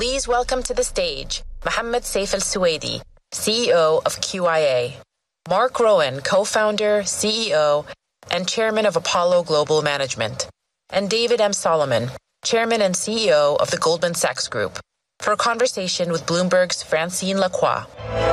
Please welcome to the stage Mohammed Saif Al-Suwaidi, CEO of QIA, Mark Rowan, co-founder, CEO, and chairman of Apollo Global Management, and David M. Solomon, chairman and CEO of the Goldman Sachs Group, for a conversation with Bloomberg's Francine Lacroix.